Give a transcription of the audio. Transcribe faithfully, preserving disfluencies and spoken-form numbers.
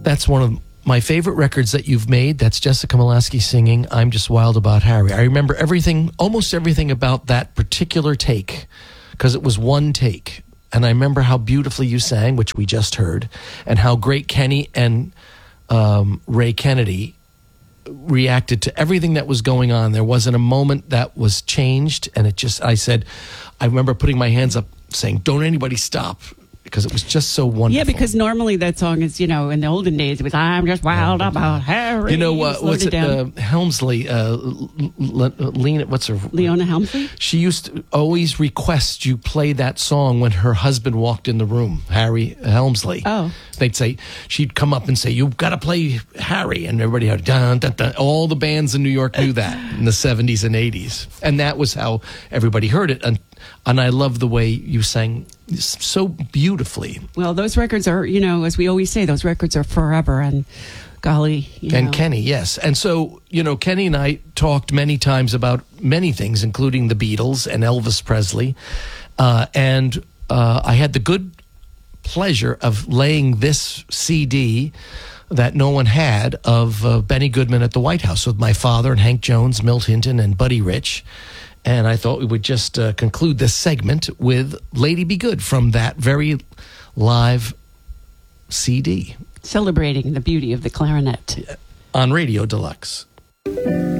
that's one of my favorite records that you've made. That's Jessica Molaskey singing I'm Just Wild About Harry. I remember everything, almost everything about that particular take, because it was one take. And I remember how beautifully you sang, which we just heard, and how great Kenny and um, Ray Kennedy reacted to everything that was going on. There wasn't a moment that was changed. And it just, I said, I remember putting my hands up saying, don't anybody stop. Because it was just so wonderful. Yeah, because normally that song is, you know, in the olden days, it was I'm just wild about Harry. You know, uh, what's it, uh, down. Helmsley, uh, Lena, what's her? Leona Helmsley? She used to always request you play that song when her husband walked in the room, Harry Helmsley. Oh. They'd say, she'd come up and say, you've got to play Harry. And everybody had, dun, dun, dun. All the bands in New York knew that in the seventies and eighties. And that was how everybody heard it. And, and I love the way you sang so beautifully. Well, those records are, you know, as we always say, those records are forever. And golly, you and know. Kenny, yes. And so, you know, Kenny and I talked many times about many things, including the Beatles and Elvis Presley. Uh, and uh, I had the good pleasure of laying this C D that no one had of uh, Benny Goodman at the White House with my father and Hank Jones, Milt Hinton, and Buddy Rich. And I thought we would just uh, conclude this segment with Lady Be Good from that very live C D. Celebrating the beauty of the clarinet. On Radio Deluxe.